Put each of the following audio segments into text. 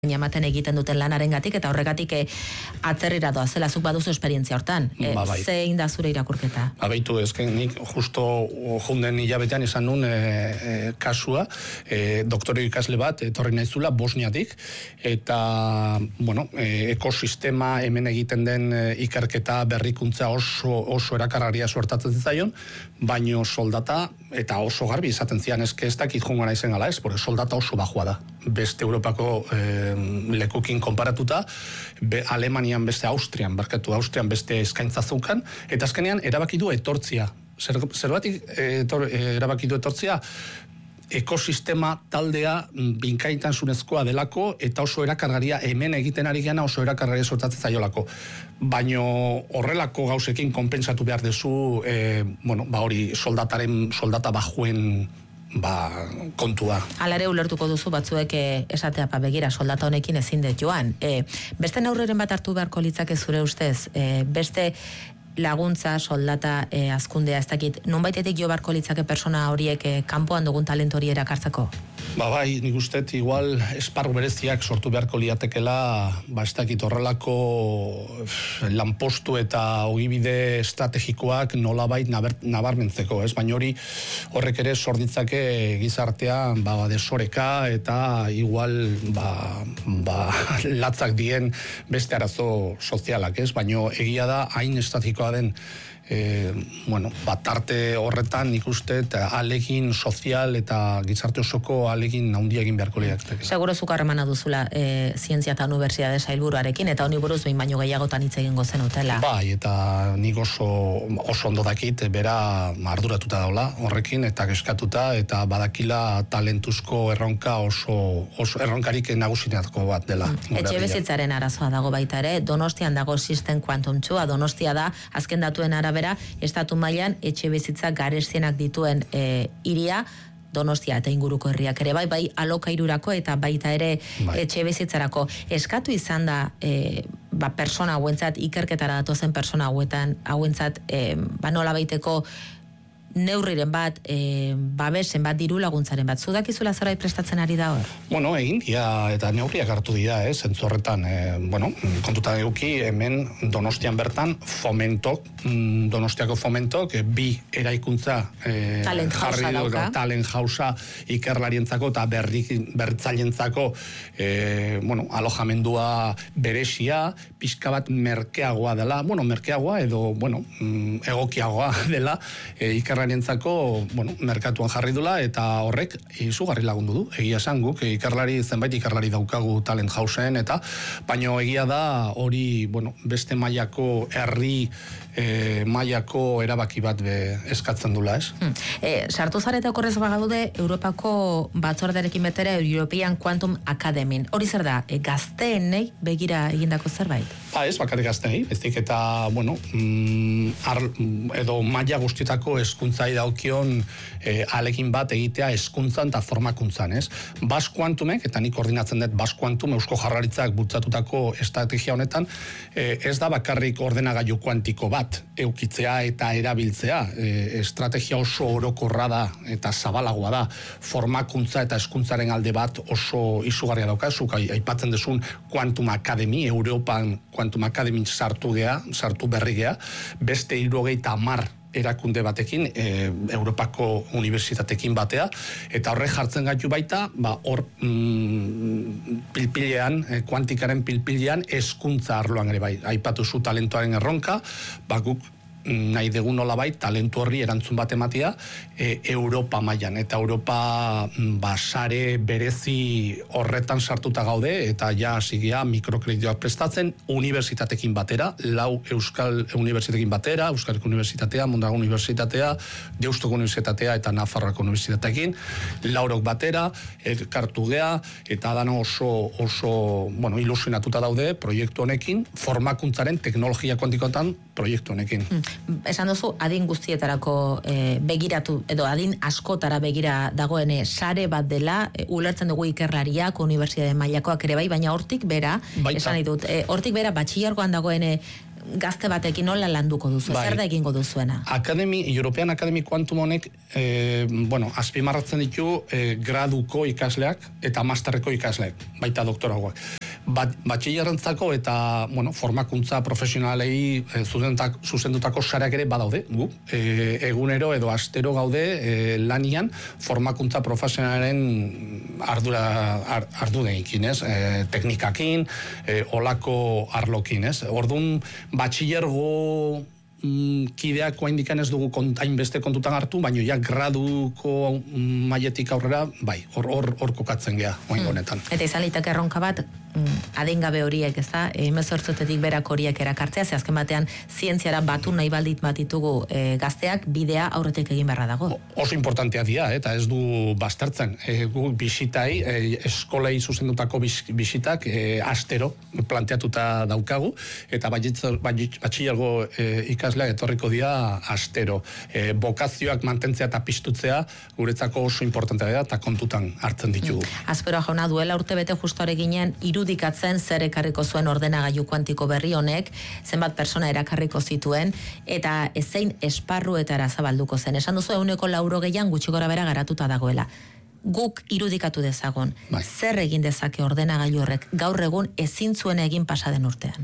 ematen egiten duten lanarengatik eta horregatik atzerrira doa zela zuk baduzu esperientzia hortan. Zein da zure irakurketa? Baitu, nik justo junden hilabetean izan nun kasua, doktorio ikasle bat etorri naizula Bosniatik, eta ekosistema hemen egiten den ikerketa berrikuntza oso erakargarria suertatzen zaion, baino soldata eta oso garbi izaten zian ez dakit jongo naizen gala ez, soldata oso bajua da. Beste Europako lekukin konparatuta, Alemanian beste Austrian beste eskaintza zeukan, eta azkenean erabaki du etortzia. Zerbatik erabaki du etortzia, ekosistema taldea binkaintasunezkoa delako eta oso erakargarria hemen egiten ari gana oso erakargarria sortatzen zaiolako. Baino horrelako gauzekin konpentsatu behar dezu, hori soldata bajuen kontua. Alare ulertuko duzu batzuek esatea begira soldata honekin ezin dut joan. Beste neurriren bat hartu beharko litzake zure ustez, beste laguntza, soldata, azkundea, ez dakit, nonbaitetik jo beharko litzake persona horiek kanpoan dugun talento hori erakartzeko? Bai, nik usteet igual esparru bereziak sortu beharko liatekela, ez dakit horrelako lanpostu eta ogibide estrategikoak nolabait nabarmentzeko, ez? Baina horrek ere sorditzake gizartea desoreka eta igual latzak dien beste arazo sozialak, ez? Baina egia da hain estrategikoa den tarte horretan nik uste alegin sozial eta gizarte osoko alegin handia egin beharko lirateke. Seguro zuk harremana duzula zientzia eta unibertsitate sailburuarekin eta honi buruz behin baino gehiagotan hitz egingo zenutela. Bai, eta nik oso ondo dakit bera arduratuta daula horrekin eta kezkatuta eta badakila talentuzko erronka oso erronkarik nagusienetako bat dela. Etxebizitzaren arazoa dago baita ere, Donostian dago System Quantum 2, Donostia da azken datuen arabera estatu mailan etxebizitza garestienak dituen hiria, Donostia eta inguruko herriak ere bai alokairurako eta baita ere etxebizitzarako. Eskatu izan da persona hauentzat, ikerketara datozen persona hauentzat nola baiteko neurriren bat, babesen bat, diru laguntzaren bat. Zudakizula zerbait prestatzen ari da hor? Egin dira eta neurriak hartu dira, zentzu horretan, kontutan eduki, hemen Donostian bertan Donostiako Fomentok bi eraikuntza jarri du, talent jausa ikerlarientzako eta berritzailentzako alojamendua beresia, pixka bat merkeagoa dela, merkeagoa edo egokiagoa dela ikerlarientzako merkatuan jarri dula eta horrek izugarri lagundu du. Egia esan guk zenbait ikerlari daukagu talent jausen eta baino egia da hori beste mailako herri mailako erabaki bat eskatzen dula, ez? Sartu zarete okorrez bagaude Europako batzordearekin betere European Quantum Academy. Hori zer da, gazteenei begira egindako zerbait? Ez bakarrik gazteenei, bezik eta edo maila guztietako hezkuntzai daukion alegin bat egitea hezkuntzan eta formakuntzan, ez? Basque Quantumek, eta nik koordinatzen dut Basque Quantum, Eusko Jaurlaritzak bultzatutako estrategia honetan, ez da bakarrik ordenagailu kuantiko bat eukitzea eta erabiltzea. Estrategia oso orokorra da eta zabalagoa da. Formakuntza eta hezkuntzaren alde bat oso izugarria dauka, zuk aipatzen duzun Quantum Academy, Europan Quantum Academy sartu berri gea, beste 70 erakunde batekin, Europako unibertsitatekin batea, eta horre jartzen gaitu baita, hor pilpilean, kuantikaren pilpilean, hezkuntza arloan ere bai. Aipatu zu talentoaren erronka, guk nahi dugu nolabait talentu horri erantzun bat ematea Europa mailan eta Europa sare berezi horretan sartuta gaude eta ja hasigia mikrokreditoak prestatzen unibertsitatekin batera, 4 euskal unibertsitatekin batera, Euskal Unibertsitatea, Mondragon Unibertsitatea, Deustuko Unibertsitatea eta Nafarroako Unibertsitateekin 4 batera elkartu gea eta dano oso ilusionatuta daude proiektu honekin, formakuntzaren teknologia kuantikoetan proiektu honekin. Esan duzu, adin guztietarako begiratu, edo adin askotara begira dagoen sare bat dela, ulertzen dugu ikerlariak, unibertsitate mailakoak ere bai, baina hortik bera, esan ditut, hortik bera batxillargoan dagoen gazte batekin nola landuko duzu, zer da egingo duzuena? European Academy Quantum honek, azpimarratzen ditu graduko ikasleak eta masterreko ikasleak, baita doktoragoak. Batxillerrentzako eta formakuntza profesionalei zuzendutako sareak ere badaude, egunero edo astero gaude lanian formakuntza profesionalen ardudeekin, teknikakin, olako arlokin, Orduan, batxillergo kideak oaindikan ez dugu hainbeste kontutan hartu, baina ja graduko mailetik aurrera, bai, hor kokatzen gea oaingo honetan. Eta izan liteke erronka bat, adingabe horiek, ez da, 18 berak horiek erakartzea, ze azken batean zientziara batu nahi baldit batitugu gazteak, bidea aurretik egin beharra dago. Oso importantea dira, eta ez du bastartzen. Gu bisitai, eskolei zuzendutako bisitak astero planteatuta daukagu, eta batxillergo ikasleak etorriko dira astero. Bokazioak mantentzea eta piztutzea guretzako oso importantea da, eta kontutan hartzen ditugu. Azpero jauna, duela urte bete justore ginen, irudikatzen zer ekarriko zuen ordenagailu kuantiko berri honek, zenbat persona erakarriko zituen, eta zein esparruetara zabalduko zen. Esan duzu 190 gutxi gora bera garatuta dagoela. Guk irudikatu dezagon, zer egin dezake ordenagailu horrek gaur egun ezin zuen egin pasaden urtean?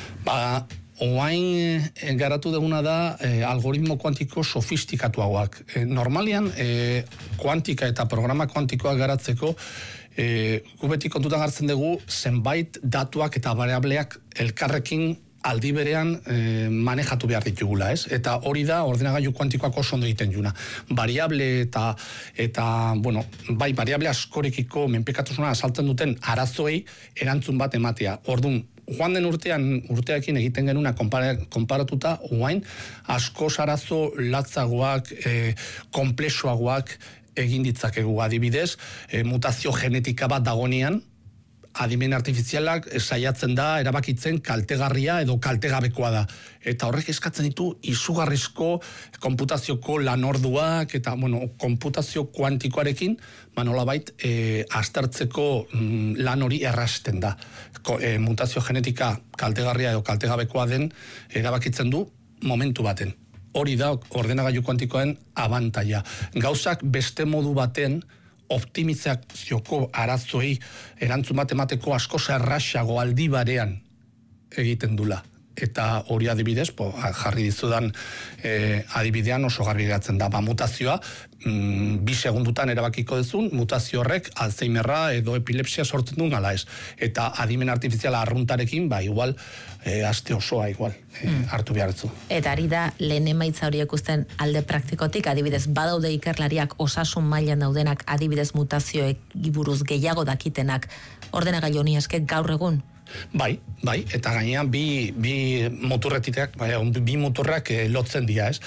Oain garatu duguna da algoritmo kuantiko sofistikatuagoak. Normalian, kuantika eta programa kuantikoak garatzeko gu beti kontutan hartzen dugu zenbait datuak eta variableak elkarrekin aldi berean manejatu behar ditugula, ez? Eta hori da ordenagailu kuantikoak oso ondo egiten juna. Variable variable askorekiko menpekatasuna azaltzen duten arazoei erantzun bat ematea. Orduan, joan den urteakin egiten genuna konparatuta, oain askoz arazo latzagoak, konplexuagoak egin ditzakegu, adibidez, mutazio genetika bat dagonean, adimen artifizialak saiatzen da erabakitzen kaltegarria edo kaltegabekoa da. Eta horrek eskatzen ditu izugarrizko konputazioko lanorduak eta, konputazio kuantikoarekin, nolabait, aztertzeko lan hori errasten da. Mutazio genetika kaltegarria edo kaltegabekoa den erabakitzen du momentu baten. Hori da ordenagailu kuantikoen abantaila. Gauzak beste modu baten optimizazioko arazoei erantzun bat emateko asko errazago aldi barean egiten dula. Eta hori adibidez, jarri dizudan adibidean oso garbi geratzen da. Mutazioa, 2 segundutan erabakiko duzun, mutazio horrek Alzheimerra edo epilepsia sortzen duen ala ez. Eta adimen artifiziala arruntarekin, igual, aste osoa igual, hartu behartzu. Eta ari da, lehen emaitza horiek usten alde praktikotik, adibidez, badaude ikerlariak osasun mailan daudenak, adibidez mutazioek buruz gehiago dakitenak, ordenagailu honi eske gaur egun? Bai, eta gainean bi moturretitak, bi moturrak lotzen dira, ez?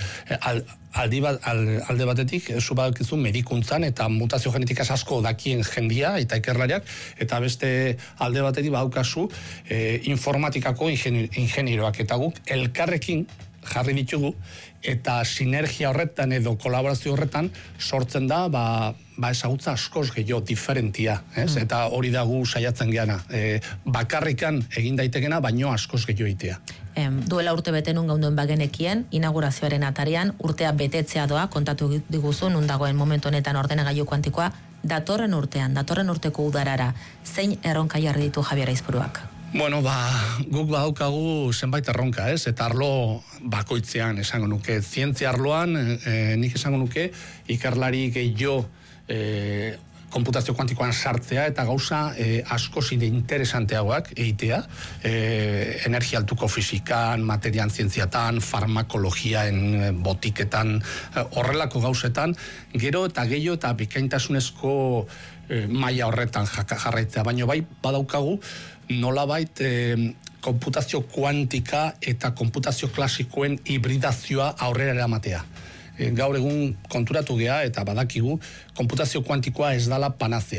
Alde batetik, zu badakizu medikuntzan eta mutazio genetikaz asko dakien jendia eta ikerlariak, eta beste alde batetik badaukazu informatikako ingenieroak, eta guk elkarrekin jarri ditugu, eta sinergia horretan edo kolaborazio horretan sortzen da, ezagutza askoz gehiago diferentia, ez? Eta hori da gu saiatzen geana. Bakarrikan egin daitekena, baino askoz gehiago egitea. Duela urte bete nun gaunduen bagenekien, inaugurazioaren atarian, urtea betetzea doa, kontatu diguzu, nun dagoen momentu honetan ordenagailu kuantikoa, datorren urteko udarara, zein erronka jarri ditu Javier Aizpuruak? Guk badaukagu zenbait erronka, ez? Eta arlo bakoitzean esango nuke. Zientzia arloan, nik esango nuke, ikerlari gehiago konputazio kuantikoan sartzea eta gauza asko zide interesanteagoak egitea, energia altuko fizikan, materian zientziatan, farmakologiaen botiketan, horrelako gauzetan, gero eta gehiago eta bikaintasunezko maila horretan jarraitzea, baino bai badaukagu nolabait konputazio kuantika eta konputazio klasikoen hibridazioa aurrera eramatea. Gaur egun konturatu gea eta badakigu konputazio kuantikoa ez dala panazea.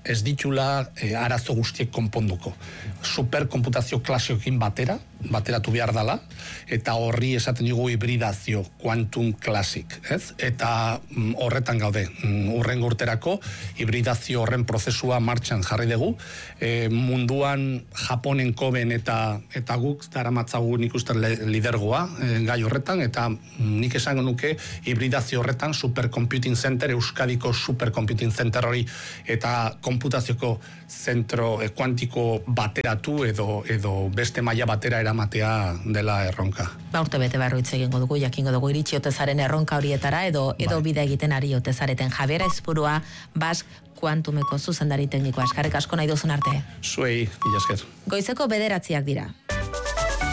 ez ditula arazo guztiek konponduko. Superkomputazio klasioekin bateratu behar dela, eta horri esaten dugu hibridazio, quantum classic, ez? Eta horretan gaude, urrengo urterako, hibridazio horren prozesua martxan jarri dugu, munduan Japonen koben eta guk daramatzagu nik uste lidergoa gai horretan, eta nik esango nuke hibridazio horretan supercomputing center, Euskadiko supercomputing center hori, eta konputazioko zentro kuantiko bateratu edo beste maila batera eramatea dela erronka. Urte bete barru hitz egingo dugu, jakingo dugu iritsi otezaren erronka horietara edo bide egiten ari otezareten. Javier Aizpurua, Basque Quantumeko zuzendari teknikoa. Eskerrik asko nahi duzun arte. Zuei, mila esker. Goizeko 9:00 dira.